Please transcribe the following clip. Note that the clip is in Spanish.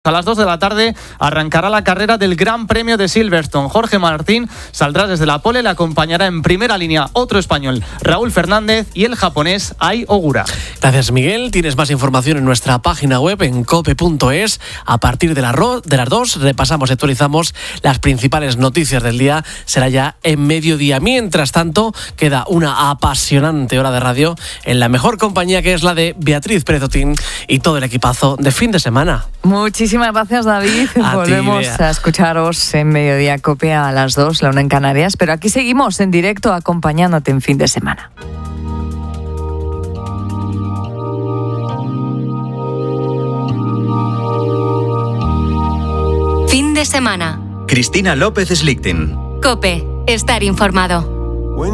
A las 2 de la tarde arrancará la carrera del Gran Premio de Silverstone. Jorge Martín saldrá desde la pole, le acompañará en primera línea otro español, Raúl Fernández, y el japonés Ai Ogura. Gracias, Miguel. Tienes más información en nuestra página web en cope.es. A partir de las 2 repasamos y actualizamos las principales noticias del día. Será ya en mediodía. Mientras tanto, queda una apasionante hora de radio en la mejor compañía, que es la de Beatriz Pérez Otín y todo el equipazo de fin de semana. Muchísimas gracias, David. Volvemos a escucharos en Mediodía Cope a las 2, la 1 en Canarias, pero aquí seguimos en directo acompañándote en fin de semana. Fin de semana. Cristina López Slichting. Cope, estar informado.